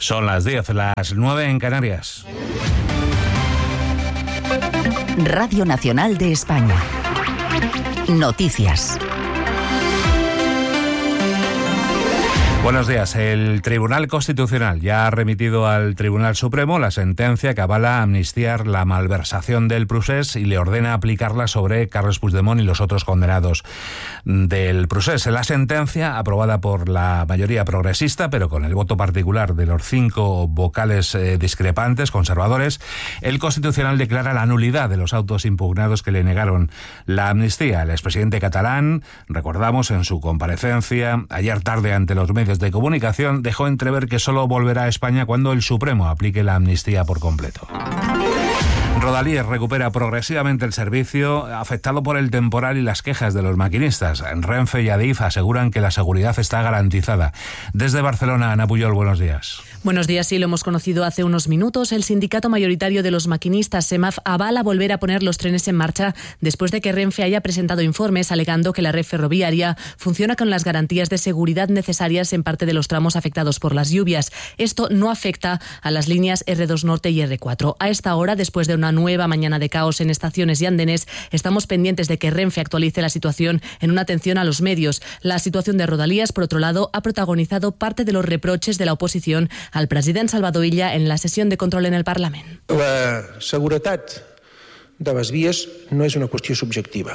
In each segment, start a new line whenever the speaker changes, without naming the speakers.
Son las 10, las 9 en Canarias.
Radio Nacional de España. Noticias.
Buenos días. El Tribunal Constitucional ya ha remitido al Tribunal Supremo la sentencia que avala amnistiar la malversación del Procés y le ordena aplicarla sobre Carles Puigdemont y los otros condenados del Procés. La sentencia, aprobada por la mayoría progresista, pero con el voto particular de los 5 vocales discrepantes, conservadores, el Constitucional declara la nulidad de los autos impugnados que le negaron la amnistía. El expresidente catalán, recordamos en su comparecencia ayer tarde ante los medios de comunicación, dejó entrever que solo volverá a España cuando el Supremo aplique la amnistía por completo. Rodalies recupera progresivamente el servicio afectado por el temporal y las quejas de los maquinistas. Renfe y Adif aseguran que la seguridad está garantizada. Desde Barcelona, Ana Pujol, buenos días.
Buenos días, sí, lo hemos conocido hace unos minutos. El sindicato mayoritario de los maquinistas, SEMAF, avala volver a poner los trenes en marcha después de que Renfe haya presentado informes alegando que la red ferroviaria funciona con las garantías de seguridad necesarias en parte de los tramos afectados por las lluvias. Esto no afecta a las líneas R2 Norte y R4. A esta hora, después de una nueva mañana de caos en estaciones y andenes, estamos pendientes de que Renfe actualice la situación en una atención a los medios. La situación de Rodalies, por otro lado, ha protagonizado parte de los reproches de la oposición al president Salvador Illa en la sesión de control en el Parlament.
La seguretat de les vies no és una qüestió subjectiva.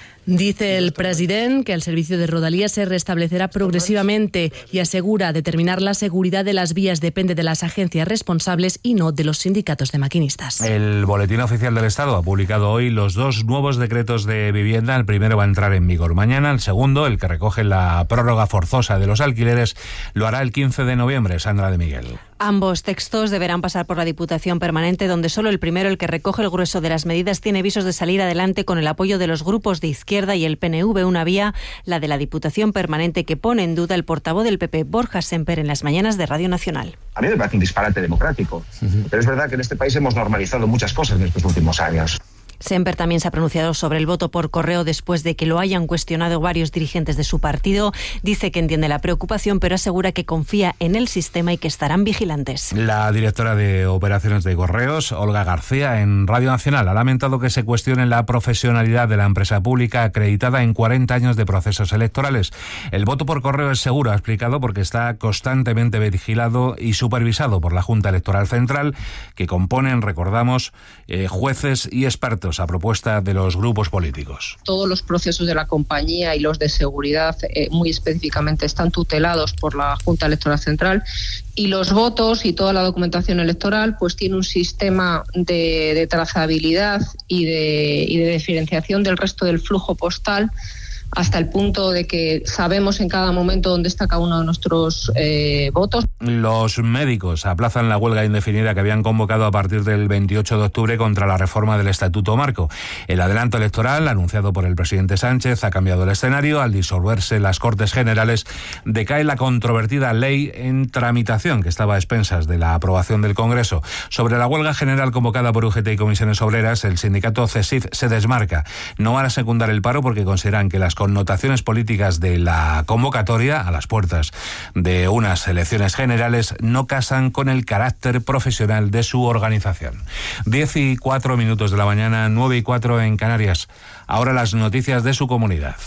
Dice el presidente que el servicio de Rodalies se restablecerá progresivamente y asegura determinar la seguridad de las vías depende de las agencias responsables y no de los sindicatos de maquinistas.
El Boletín Oficial del Estado ha publicado hoy los 2 nuevos decretos de vivienda. El primero va a entrar en vigor mañana, el segundo, el que recoge la prórroga forzosa de los alquileres, lo hará el 15 de noviembre. Sandra de Miguel.
Ambos textos deberán pasar por la Diputación Permanente, donde solo el primero, el que recoge el grueso de las medidas, tiene visos de salir adelante con el apoyo de los grupos de izquierda y el PNV. Una vía, la de la Diputación Permanente, que pone en duda el portavoz del PP, Borja Semper, en las mañanas de Radio Nacional.
A mí me parece un disparate democrático, pero es verdad que en este país hemos normalizado muchas cosas en estos últimos años.
Semper también se ha pronunciado sobre el voto por correo después de que lo hayan cuestionado varios dirigentes de su partido. Dice que entiende la preocupación, pero asegura que confía en el sistema y que estarán vigilantes.
La directora de Operaciones de Correos, Olga García, en Radio Nacional, ha lamentado que se cuestione la profesionalidad de la empresa pública acreditada en 40 años de procesos electorales. El voto por correo es seguro, ha explicado, porque está constantemente vigilado y supervisado por la Junta Electoral Central, que componen, recordamos, jueces y expertos a propuesta de los grupos políticos.
Todos los procesos de la compañía y los de seguridad muy específicamente están tutelados por la Junta Electoral Central, y los votos y toda la documentación electoral pues tiene un sistema de trazabilidad y de diferenciación del resto del flujo postal, hasta el punto de que sabemos en cada momento dónde está cada uno de nuestros votos.
Los médicos aplazan la huelga indefinida que habían convocado a partir del 28 de octubre contra la reforma del Estatuto Marco. El adelanto electoral, anunciado por el presidente Sánchez, ha cambiado el escenario. Al disolverse las Cortes Generales, decae la controvertida ley en tramitación, que estaba a expensas de la aprobación del Congreso. Sobre la huelga general convocada por UGT y Comisiones Obreras, el sindicato CESIF se desmarca. No van a secundar el paro porque consideran que las connotaciones políticas de la convocatoria, a las puertas de unas elecciones generales, no casan con el carácter profesional de su organización. 10:04 de la mañana, 9:04 en Canarias. Ahora las noticias de su comunidad.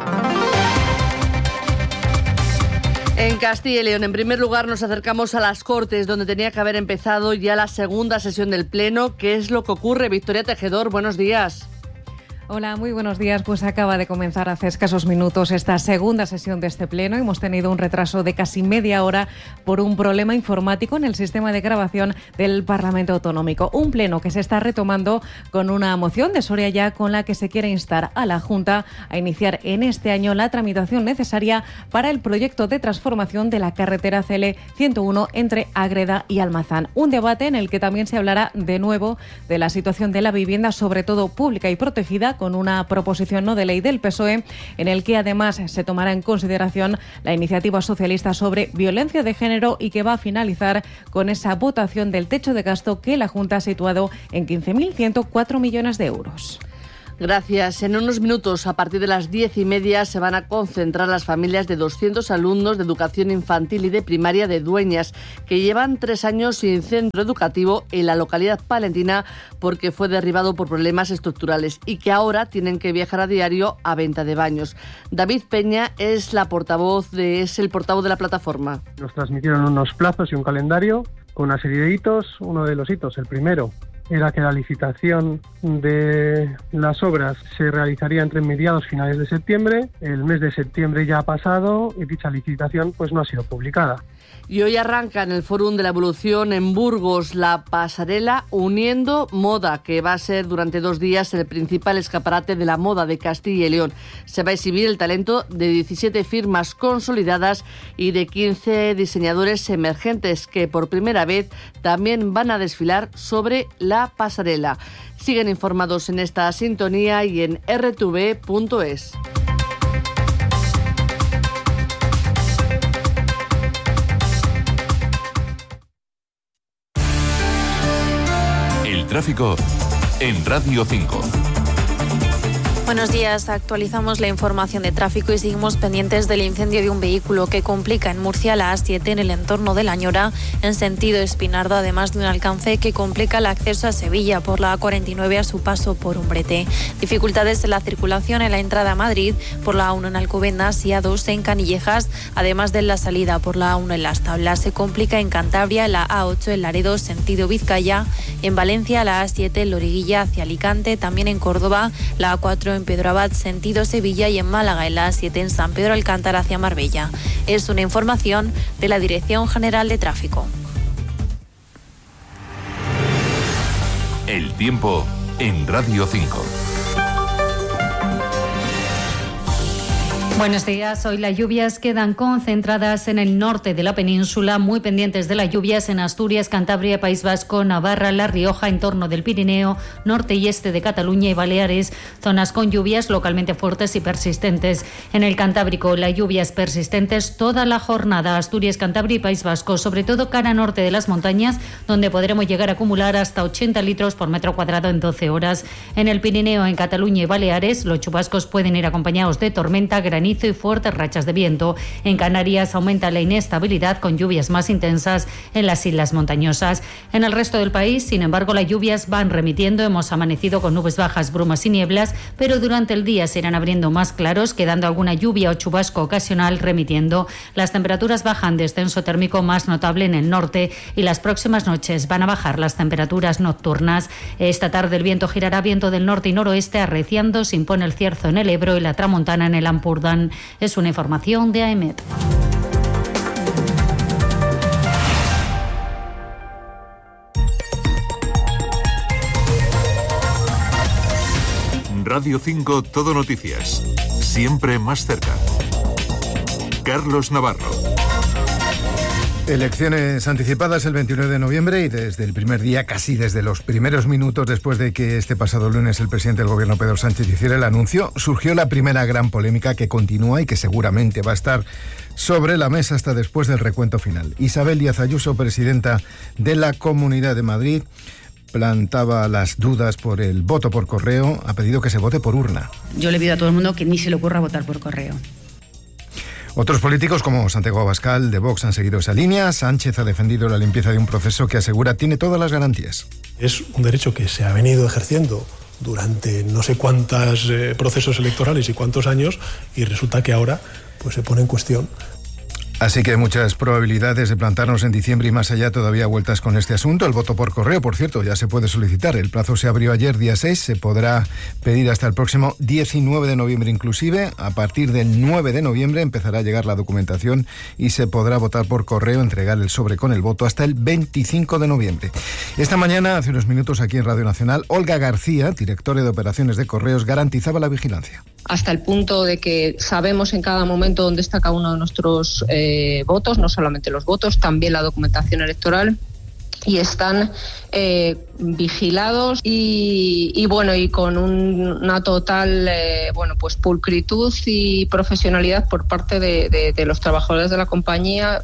En Castilla y León, en primer lugar, nos acercamos a las Cortes, donde tenía que haber empezado ya la segunda sesión del Pleno. ¿Qué es lo que ocurre? Victoria Tejedor, buenos días.
Hola, muy buenos días. Pues acaba de comenzar hace escasos minutos esta segunda sesión de este pleno. Hemos tenido un retraso de casi media hora por un problema informático en el sistema de grabación del Parlamento Autonómico. Un pleno que se está retomando con una moción de Soria Ya con la que se quiere instar a la Junta a iniciar en este año la tramitación necesaria para el proyecto de transformación de la carretera CL101 entre Ágreda y Almazán. Un debate en el que también se hablará de nuevo de la situación de la vivienda, sobre todo pública y protegida, con una proposición no de ley del PSOE en el que además se tomará en consideración la iniciativa socialista sobre violencia de género y que va a finalizar con esa votación del techo de gasto que la Junta ha situado en 15.104 millones de euros.
Gracias. En unos minutos, a partir de las 10:30, se van a concentrar las familias de 200 alumnos de educación infantil y de primaria de Dueñas, que llevan 3 años sin centro educativo en la localidad palentina porque fue derribado por problemas estructurales y que ahora tienen que viajar a diario a Venta de Baños. David Peña es el portavoz de la plataforma.
Nos transmitieron unos plazos y un calendario con una serie de hitos. Uno de los hitos, el primero, era que la licitación de las obras se realizaría entre mediados y finales de septiembre. El mes de septiembre ya ha pasado y dicha licitación pues no ha sido publicada.
Y hoy arranca en el Fórum de la Evolución en Burgos la pasarela Uniendo Moda, que va a ser durante 2 días el principal escaparate de la moda de Castilla y León. Se va a exhibir el talento de 17 firmas consolidadas y de 15 diseñadores emergentes que por primera vez también van a desfilar sobre la pasarela. Siguen informados en esta sintonía y en rtv.es.
Tráfico en Radio 5.
Buenos días, actualizamos la información de tráfico y seguimos pendientes del incendio de un vehículo que complica en Murcia la A7 en el entorno de La Ñora en sentido Espinardo, además de un alcance que complica el acceso a Sevilla por la A49 a su paso por Umbrete. Dificultades en la circulación en la entrada a Madrid por la A1 en Alcobendas y A2 en Canillejas, además de la salida por la A1 en Las Tablas. Se complica en Cantabria la A8 en Laredo sentido Vizcaya, en Valencia la A7 en Loriguilla hacia Alicante, también en Córdoba la A4 en Pedro Abad sentido Sevilla y en Málaga en la A7 en San Pedro Alcántara hacia Marbella. Es una información de la Dirección General de Tráfico.
El tiempo en Radio 5.
Buenos días. Hoy las lluvias quedan concentradas en el norte de la península, muy pendientes de las lluvias en Asturias, Cantabria, País Vasco, Navarra, La Rioja, entorno del Pirineo, norte y este de Cataluña y Baleares, zonas con lluvias localmente fuertes y persistentes. En el Cantábrico, las lluvias persistentes toda la jornada, Asturias, Cantabria y País Vasco, sobre todo cara norte de las montañas, donde podremos llegar a acumular hasta 80 litros por metro cuadrado en 12 horas. En el Pirineo, en Cataluña y Baleares, los chubascos pueden ir acompañados de tormenta, granizo y fuertes rachas de viento. En Canarias aumenta la inestabilidad con lluvias más intensas en las islas montañosas. En el resto del país, sin embargo, las lluvias van remitiendo. Hemos amanecido con nubes bajas, brumas y nieblas, pero durante el día se irán abriendo más claros, quedando alguna lluvia o chubasco ocasional remitiendo. Las temperaturas bajan, descenso térmico más notable en el norte y las próximas noches van a bajar las temperaturas nocturnas. Esta tarde el viento girará viento del norte y noroeste arreciando, se impone el cierzo en el Ebro y la tramontana en el Ampurdán. Es una información de AEMET.
Radio 5 Todo Noticias. Siempre más cerca. Carlos Navarro.
Elecciones anticipadas el 29 de noviembre y desde el primer día, casi desde los primeros minutos después de que este pasado lunes el presidente del gobierno Pedro Sánchez hiciera el anuncio, surgió la primera gran polémica que continúa y que seguramente va a estar sobre la mesa hasta después del recuento final. Isabel Díaz Ayuso, presidenta de la Comunidad de Madrid, plantaba las dudas por el voto por correo, ha pedido que se vote por urna.
Yo le pido a todo el mundo que ni se le ocurra votar por correo.
Otros políticos como Santiago Abascal de Vox han seguido esa línea. Sánchez ha defendido la limpieza de un proceso que asegura tiene todas las garantías.
Es un derecho que se ha venido ejerciendo durante no sé cuántos procesos electorales y cuántos años y resulta que ahora pues se pone en cuestión.
Así que hay muchas probabilidades de plantarnos en diciembre y más allá todavía vueltas con este asunto. El voto por correo, por cierto, ya se puede solicitar. El plazo se abrió ayer, día 6. Se podrá pedir hasta el próximo 19 de noviembre inclusive. A partir del 9 de noviembre empezará a llegar la documentación y se podrá votar por correo, entregar el sobre con el voto hasta el 25 de noviembre. Esta mañana, hace unos minutos aquí en Radio Nacional, Olga García, directora de operaciones de correos, garantizaba la vigilancia.
Hasta el punto de que sabemos en cada momento dónde está cada uno de nuestros votos, no solamente los votos, también la documentación electoral, y están vigilados y con una total pues pulcritud y profesionalidad por parte de los trabajadores de la compañía.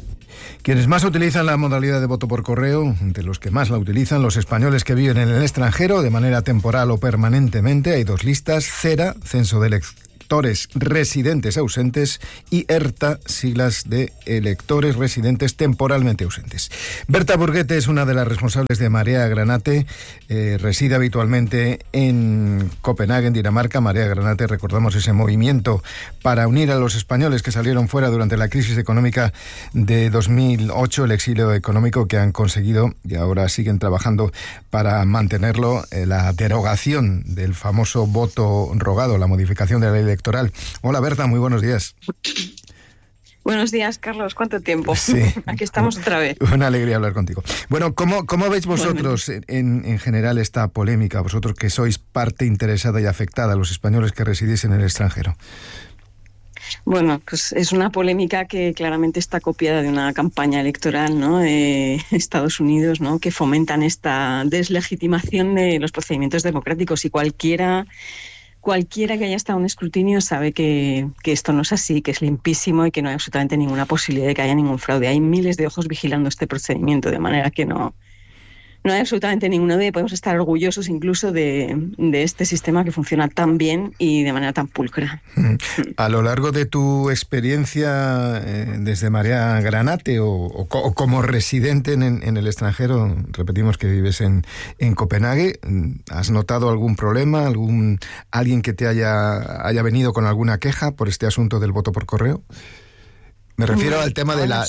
Quienes más utilizan la modalidad de voto por correo, entre los que más la utilizan, los españoles que viven en el extranjero de manera temporal o permanentemente. Hay dos listas: CERA, Censo de Electores Residentes Ausentes, y ERTA, siglas de Electores Residentes Temporalmente Ausentes. Berta Burguete es una de las responsables de Marea Granate, reside habitualmente en Copenhague, en Dinamarca. Marea Granate, recordamos ese movimiento para unir a los españoles que salieron fuera durante la crisis económica de 2008, el exilio económico que han conseguido y ahora siguen trabajando para mantenerlo, la derogación del famoso voto rogado, la modificación de la ley electoral. Hola Berta, muy buenos días.
Buenos días, Carlos. ¿Cuánto tiempo?
Sí.
Aquí estamos otra vez.
Una alegría hablar contigo. Bueno, ¿cómo veis vosotros en general esta polémica? Vosotros que sois parte interesada y afectada, los españoles que residís en el extranjero.
Bueno, pues es una polémica que claramente está copiada de una campaña electoral, ¿no? Estados Unidos, ¿no? Que fomentan esta deslegitimación de los procedimientos democráticos, y cualquiera que haya estado en un escrutinio sabe que esto no es así, que es limpísimo y que no hay absolutamente ninguna posibilidad de que haya ningún fraude. Hay miles de ojos vigilando este procedimiento, de manera que no hay absolutamente ninguna duda, y podemos estar orgullosos incluso de este sistema que funciona tan bien y de manera tan pulcra.
A lo largo de tu experiencia desde Marea Granate o como residente en el extranjero, repetimos que vives en Copenhague, ¿has notado algún problema, alguien que te haya venido con alguna queja por este asunto del voto por correo? Me refiero al tema de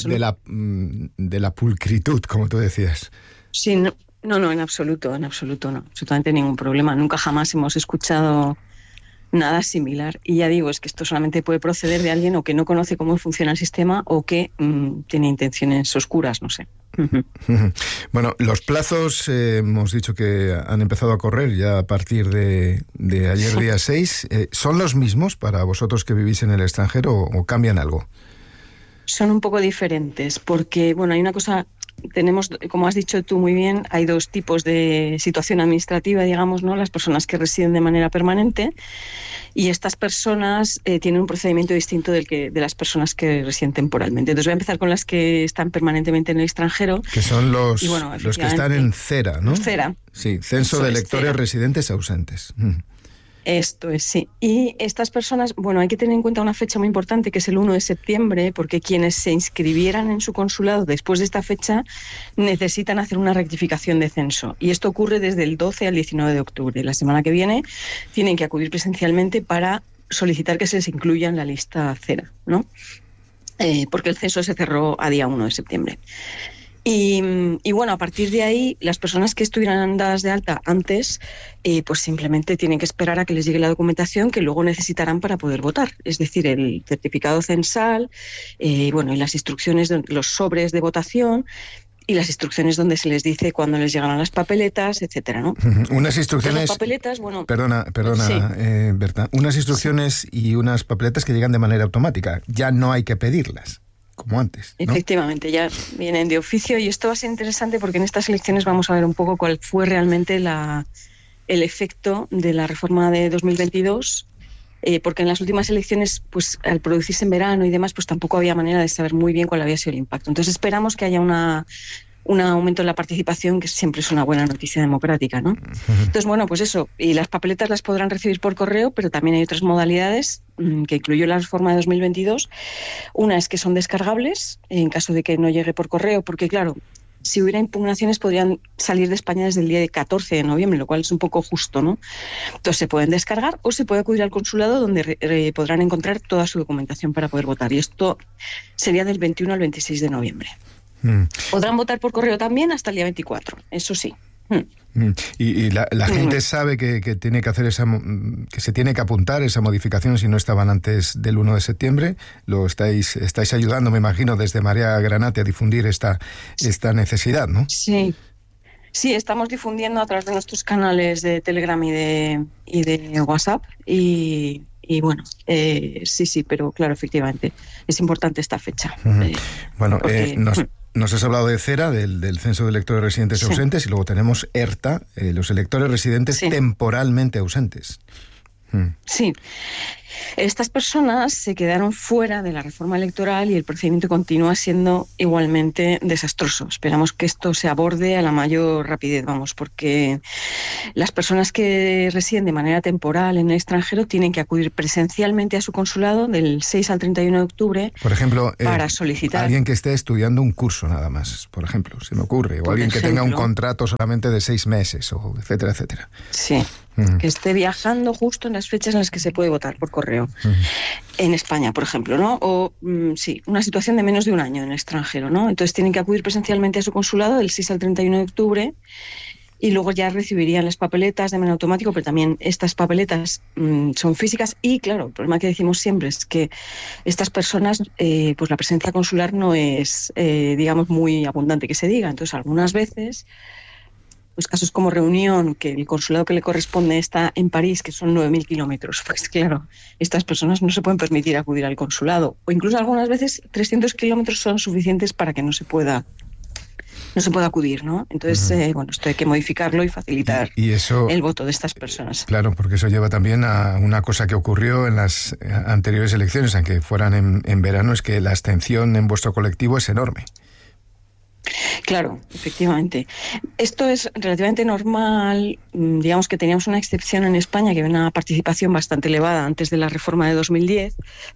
la pulcritud, como tú decías.
Sí, no, en absoluto, no, absolutamente ningún problema. Nunca jamás hemos escuchado nada similar. Y ya digo, es que esto solamente puede proceder de alguien o que no conoce cómo funciona el sistema o que tiene intenciones oscuras, no sé.
Bueno, los plazos hemos dicho que han empezado a correr ya a partir de ayer día 6. ¿Son los mismos para vosotros que vivís en el extranjero o cambian algo?
Son un poco diferentes porque, bueno, hay una cosa... Tenemos, como has dicho tú muy bien, hay dos tipos de situación administrativa, digamos, ¿no? Las personas que residen de manera permanente, y estas personas tienen un procedimiento distinto de las personas que residen temporalmente. Entonces voy a empezar con las que están permanentemente en el extranjero.
Que son los que están en CERA, ¿no?
CERA.
Sí, Censo de Electores Residentes Ausentes.
Esto es, sí. Y estas personas, bueno, hay que tener en cuenta una fecha muy importante, que es el 1 de septiembre, porque quienes se inscribieran en su consulado después de esta fecha necesitan hacer una rectificación de censo. Y esto ocurre desde el 12 al 19 de octubre. La semana que viene tienen que acudir presencialmente para solicitar que se les incluya en la lista CERA, ¿no? Porque el censo se cerró a día 1 de septiembre. Y bueno, a partir de ahí, las personas que estuvieran dadas de alta antes, pues simplemente tienen que esperar a que les llegue la documentación que luego necesitarán para poder votar. Es decir, el certificado censal, y las instrucciones, los sobres de votación y las instrucciones donde se les dice cuándo les llegarán las papeletas, etcétera, ¿no?
Unas instrucciones...
Las papeletas, bueno...
Perdona, sí. Berta. Unas instrucciones y unas papeletas que llegan de manera automática. Ya no hay que pedirlas, como antes, ¿no?
Efectivamente, ya vienen de oficio, y esto va a ser interesante porque en estas elecciones vamos a ver un poco cuál fue realmente el efecto de la reforma de 2022, porque en las últimas elecciones, pues al producirse en verano y demás, pues tampoco había manera de saber muy bien cuál había sido el impacto. Entonces esperamos que haya un aumento en la participación, que siempre es una buena noticia democrática, ¿no? Entonces, bueno, pues eso, y las papeletas las podrán recibir por correo, pero también hay otras modalidades que incluyó la reforma de 2022. Una es que son descargables en caso de que no llegue por correo, porque claro, si hubiera impugnaciones podrían salir de España desde el día 14 de noviembre, lo cual es un poco justo, ¿no? Entonces se pueden descargar o se puede acudir al consulado, donde podrán encontrar toda su documentación para poder votar, y esto sería del 21 al 26 de noviembre. Podrán votar por correo también hasta el día 24, eso sí.
Y la gente sabe que tiene que hacer que se tiene que apuntar esa modificación si no estaban antes del 1 de septiembre. Lo estáis ayudando, me imagino, desde Marea Granate a difundir esta necesidad, ¿no?
Sí, estamos difundiendo a través de nuestros canales de Telegram y de WhatsApp, y bueno, sí, pero claro, efectivamente, es importante esta fecha.
Nos has hablado de CERA, del Censo de Electores Residentes Ausentes, y luego tenemos ERTA, los electores residentes temporalmente ausentes.
Sí. Estas personas se quedaron fuera de la reforma electoral y el procedimiento continúa siendo igualmente desastroso. Esperamos que esto se aborde a la mayor rapidez, porque las personas que residen de manera temporal en el extranjero tienen que acudir presencialmente a su consulado del 6 al 31 de octubre,
por ejemplo,
para solicitar.
Alguien que esté estudiando un curso nada más, por ejemplo, se me ocurre, o alguien que tenga un contrato solamente de 6 meses, o etcétera, etcétera.
Sí. Que esté viajando justo en las fechas en las que se puede votar por correo. En España, por ejemplo, ¿no? O, sí, una situación de menos de un año en el extranjero, ¿no? Entonces tienen que acudir presencialmente a su consulado del 6 al 31 de octubre y luego ya recibirían las papeletas de manera automática, pero también estas papeletas son físicas y, claro, el problema que decimos siempre es que estas personas, pues la presencia consular no es, digamos, muy abundante que se diga. Entonces, algunas veces, pues casos como Reunión, que el consulado que le corresponde está en París, que son 9.000 kilómetros, pues claro, estas personas no se pueden permitir acudir al consulado. O incluso algunas veces 300 kilómetros son suficientes para que no se pueda acudir, ¿no? Entonces, bueno, esto hay que modificarlo y facilitar el voto de estas personas.
Claro, porque eso lleva también a una cosa que ocurrió en las anteriores elecciones, aunque fueran en verano, es que la abstención en vuestro colectivo es enorme.
Claro, efectivamente. Esto es relativamente normal. Digamos que teníamos una excepción en España, que había una participación bastante elevada antes de la reforma de 2010.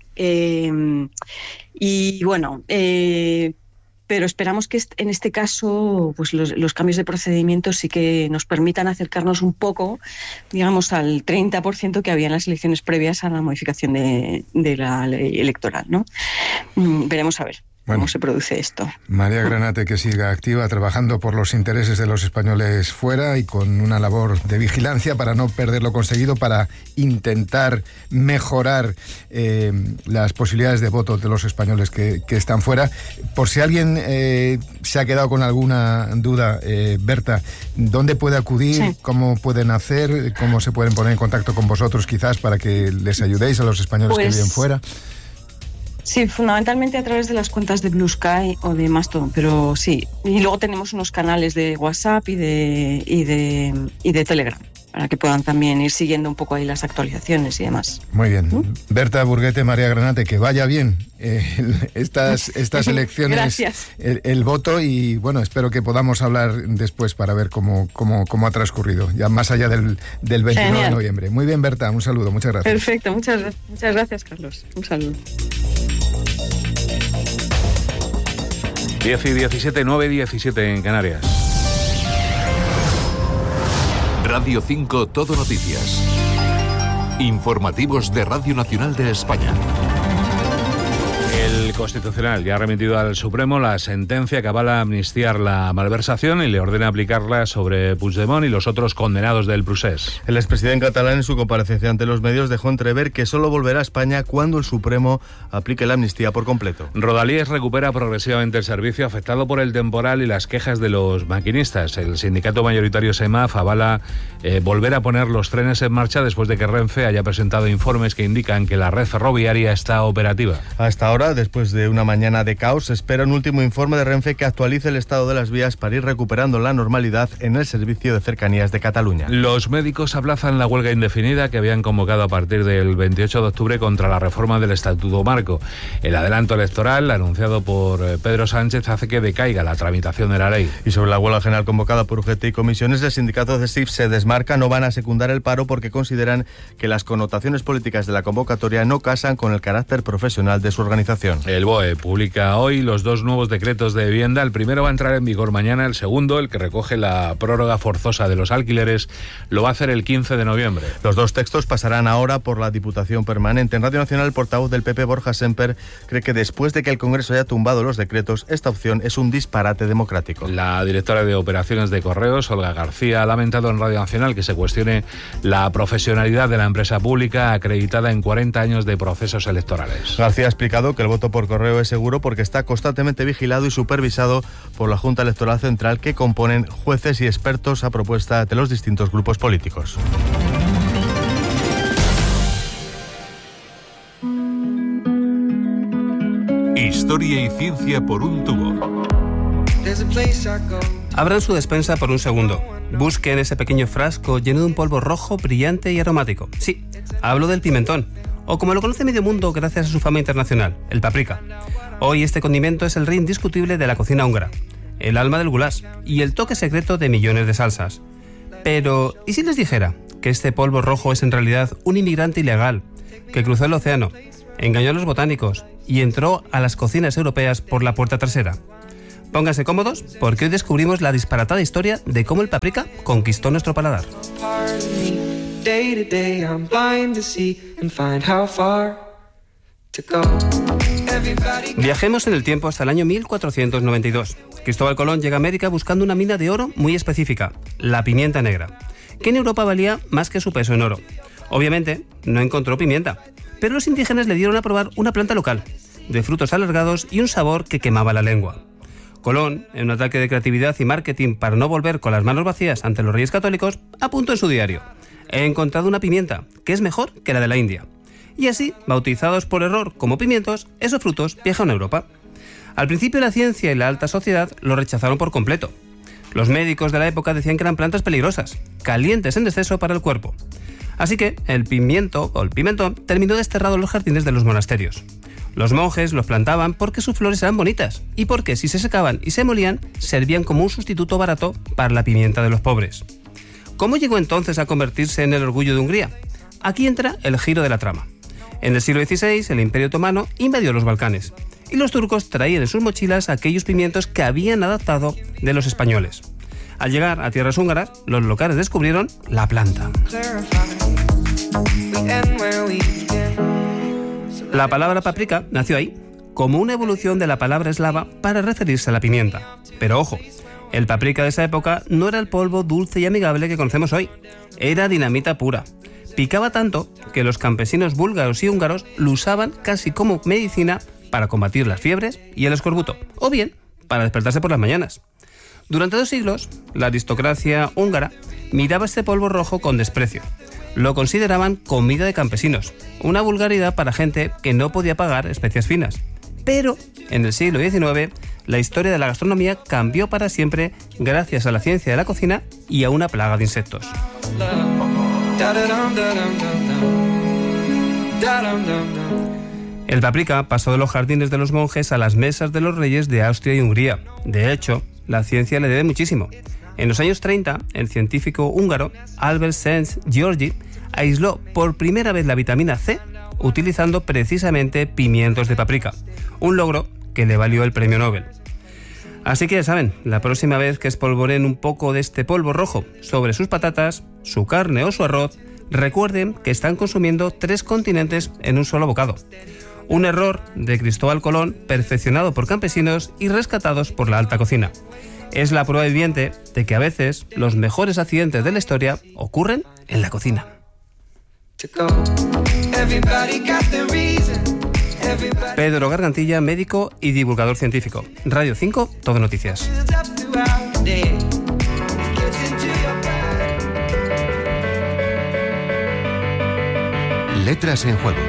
Y bueno, pero esperamos que en este caso pues los cambios de procedimiento sí que nos permitan acercarnos un poco, digamos, al 30% que había en las elecciones previas a la modificación de la ley electoral, ¿no? Veremos a ver cómo se produce esto.
María Granate, que siga activa, trabajando por los intereses de los españoles fuera y con una labor de vigilancia para no perder lo conseguido, para intentar mejorar las posibilidades de voto de los españoles que están fuera. Por si alguien se ha quedado con alguna duda, Berta, ¿dónde puede acudir? Sí. ¿Cómo pueden hacer? ¿Cómo se pueden poner en contacto con vosotros quizás para que les ayudéis a los españoles que viven fuera?
Sí, fundamentalmente a través de las cuentas de Blue Sky o de Mastodon, pero sí. Y luego tenemos unos canales de WhatsApp y de Telegram, para que puedan también ir siguiendo un poco ahí las actualizaciones y demás.
Muy bien. Berta Burguete, María Granate, que vaya bien estas elecciones.
Gracias.
El voto, y bueno, espero que podamos hablar después para ver cómo ha transcurrido, ya más allá del 29 de noviembre. Muy bien, Berta, un saludo, muchas gracias.
Perfecto, muchas gracias, Carlos. Un saludo.
10 y 17, 9 y 17 en Canarias.
Radio 5 Todo Noticias. Informativos de Radio Nacional de España.
El Constitucional ya ha remitido al Supremo la sentencia que avala amnistiar la malversación y le ordena aplicarla sobre Puigdemont y los otros condenados del procés.
El expresidente catalán, en su comparecencia ante los medios, dejó entrever que solo volverá a España cuando el Supremo aplique la amnistía por completo.
Rodalíes recupera progresivamente el servicio afectado por el temporal y las quejas de los maquinistas. El sindicato mayoritario SEMAF avala volver a poner los trenes en marcha después de que Renfe haya presentado informes que indican que la red ferroviaria está operativa.
Hasta ahora, después de una mañana de caos, se espera un último informe de Renfe que actualice el estado de las vías para ir recuperando la normalidad en el servicio de cercanías de Cataluña.
Los médicos aplazan la huelga indefinida que habían convocado a partir del 28 de octubre contra la reforma del Estatuto Marco. El adelanto electoral, anunciado por Pedro Sánchez, hace que decaiga la tramitación de la ley.
Y sobre la huelga general convocada por UGT y comisiones, el sindicato de CESIF se desmarca, no van a secundar el paro porque consideran que las connotaciones políticas de la convocatoria no casan con el carácter profesional de su organización.
El BOE publica hoy los dos nuevos decretos de vivienda. El primero va a entrar en vigor mañana, el segundo, el que recoge la prórroga forzosa de los alquileres, lo va a hacer el 15 de noviembre.
Los dos textos pasarán ahora por la Diputación Permanente. En Radio Nacional, el portavoz del PP, Borja Semper, cree que después de que el Congreso haya tumbado los decretos, esta opción es un disparate democrático.
La directora de Operaciones de Correos, Olga García, ha lamentado en Radio Nacional que se cuestione la profesionalidad de la empresa pública acreditada en 40 años de procesos electorales.
García ha explicado que el voto por correo es seguro porque está constantemente vigilado y supervisado por la Junta Electoral Central, que componen jueces y expertos a propuesta de los distintos grupos políticos.
Historia y ciencia por un tubo.
Abran su despensa por un segundo. Busquen ese pequeño frasco lleno de un polvo rojo brillante y aromático. Sí, Hablo del pimentón, o como lo conoce medio mundo gracias a su fama internacional, el paprika. Hoy este condimento es el rey indiscutible de la cocina húngara, el alma del goulash y el toque secreto de millones de salsas. Pero, ¿y si les dijera que este polvo rojo es en realidad un inmigrante ilegal que cruzó el océano, engañó a los botánicos y entró a las cocinas europeas por la puerta trasera? Pónganse cómodos porque hoy descubrimos la disparatada historia de cómo el paprika conquistó nuestro paladar. Viajemos en el tiempo hasta el año 1492. Cristóbal Colón llega a América buscando una mina de oro muy específica, la pimienta negra, que en Europa valía más que su peso en oro. Obviamente, no encontró pimienta, pero los indígenas le dieron a probar una planta local, de frutos alargados y un sabor que quemaba la lengua. Colón, en un ataque de creatividad y marketing para no volver con las manos vacías ante los reyes católicos, apuntó en su diario: he encontrado una pimienta que es mejor que la de la India. Y así, bautizados por error como pimientos, esos frutos viajaron a Europa. Al principio la ciencia y la alta sociedad lo rechazaron por completo. Los médicos de la época decían que eran plantas peligrosas, calientes en exceso para el cuerpo. Así que el pimiento o el pimentón terminó desterrado en los jardines de los monasterios. Los monjes los plantaban porque sus flores eran bonitas y porque si se secaban y se molían, servían como un sustituto barato para la pimienta de los pobres. ¿Cómo llegó entonces a convertirse en el orgullo de Hungría? Aquí entra el giro de la trama. En el siglo XVI, el Imperio Otomano invadió los Balcanes y los turcos traían en sus mochilas aquellos pimientos que habían adaptado de los españoles. Al llegar a tierras húngaras, los locales descubrieron la planta. La palabra paprika nació ahí, como una evolución de la palabra eslava para referirse a la pimienta. Pero ojo, el paprika de esa época no era el polvo dulce y amigable que conocemos hoy, era dinamita pura. Picaba tanto que los campesinos búlgaros y húngaros lo usaban casi como medicina para combatir las fiebres y el escorbuto, o bien para despertarse por las mañanas. Durante 2 siglos, la aristocracia húngara miraba este polvo rojo con desprecio. Lo consideraban comida de campesinos, una vulgaridad para gente que no podía pagar especias finas. Pero en el siglo XIX, la historia de la gastronomía cambió para siempre gracias a la ciencia de la cocina y a una plaga de insectos. El paprika pasó de los jardines de los monjes a las mesas de los reyes de Austria y Hungría. De hecho, la ciencia le debe muchísimo. En los años 30, el científico húngaro Albert Szent-Györgyi aisló por primera vez la vitamina C utilizando precisamente pimientos de paprika, un logro que le valió el premio Nobel. Así que ya saben, la próxima vez que espolvoreen un poco de este polvo rojo sobre sus patatas, su carne o su arroz, recuerden que están consumiendo 3 continentes en un solo bocado. Un error de Cristóbal Colón perfeccionado por campesinos y rescatados por la alta cocina. Es la prueba viviente de que a veces los mejores accidentes de la historia ocurren en la cocina. Pedro Gargantilla, médico y divulgador científico. Radio 5, Todo Noticias.
Letras en juego.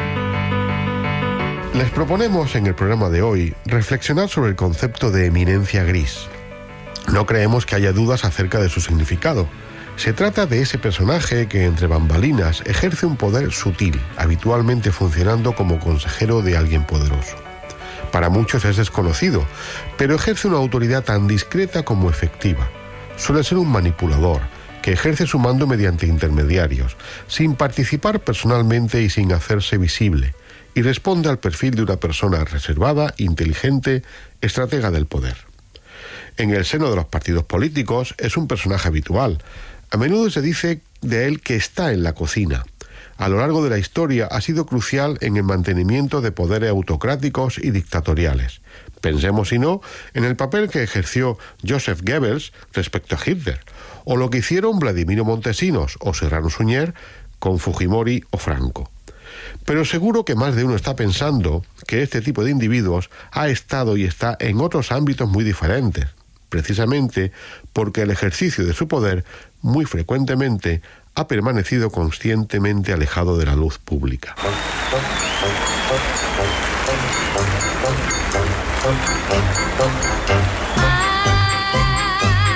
Les proponemos en el programa de hoy reflexionar sobre el concepto de eminencia gris. No creemos que haya dudas acerca de su significado. Se trata de ese personaje que entre bambalinas ejerce un poder sutil, habitualmente funcionando como consejero de alguien poderoso. Para muchos es desconocido, pero ejerce una autoridad tan discreta como efectiva. Suele ser un manipulador, que ejerce su mando mediante intermediarios, sin participar personalmente y sin hacerse visible, y responde al perfil de una persona reservada, inteligente, estratega del poder. En el seno de los partidos políticos es un personaje habitual. A menudo se dice de él que está en la cocina. A lo largo de la historia ha sido crucial en el mantenimiento de poderes autocráticos y dictatoriales. Pensemos, si no, en el papel que ejerció Joseph Goebbels respecto a Hitler, o lo que hicieron Vladimiro Montesinos o Serrano Suñer con Fujimori o Franco. Pero seguro que más de uno está pensando que este tipo de individuos ha estado y está en otros ámbitos muy diferentes, precisamente porque el ejercicio de su poder muy frecuentemente ha permanecido conscientemente alejado de la luz pública.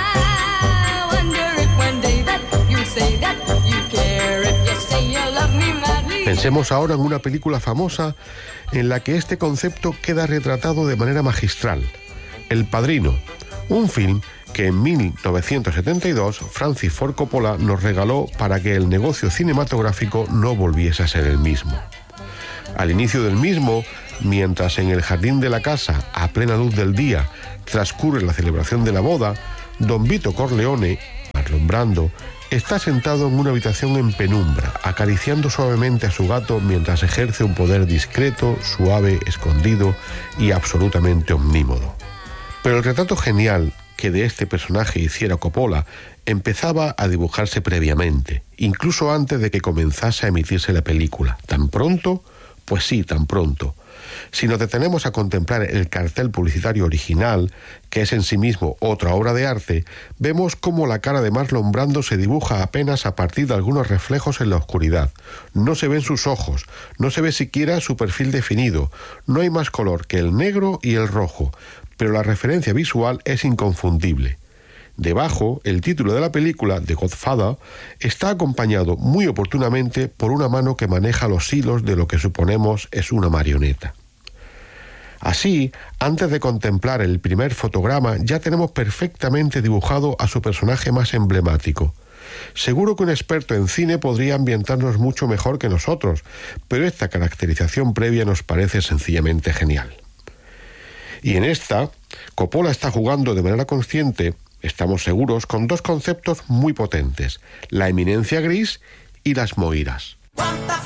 I wonder if one day that you say that you care, if you say you love me
Pensemos ahora en una película famosa en la que este concepto queda retratado de manera magistral. El Padrino, un film que en 1972 Francis Ford Coppola nos regaló para que el negocio cinematográfico no volviese a ser el mismo. Al inicio del mismo, mientras en el jardín de la casa, a plena luz del día, transcurre la celebración de la boda, Don Vito Corleone, Marlon Brando, está sentado en una habitación en penumbra, acariciando suavemente a su gato mientras ejerce un poder discreto, suave, escondido y absolutamente omnímodo. Pero el retrato genial que de este personaje hiciera Coppola empezaba a dibujarse previamente, incluso antes de que comenzase a emitirse la película. ¿Tan pronto? Pues sí, tan pronto. Si nos detenemos a contemplar el cartel publicitario original, que es en sí mismo otra obra de arte, vemos cómo la cara de Marlon Brando se dibuja apenas a partir de algunos reflejos en la oscuridad. No se ven sus ojos, no se ve siquiera su perfil definido, no hay más color que el negro y el rojo, pero la referencia visual es inconfundible. Debajo, el título de la película, The Godfather, está acompañado muy oportunamente por una mano que maneja los hilos de lo que suponemos es una marioneta. Así, antes de contemplar el primer fotograma, ya tenemos perfectamente dibujado a su personaje más emblemático. Seguro que un experto en cine podría ambientarnos mucho mejor que nosotros, pero esta caracterización previa nos parece sencillamente genial. Y en esta, Coppola está jugando de manera consciente, estamos seguros, con dos conceptos muy potentes: la eminencia gris y las moiras.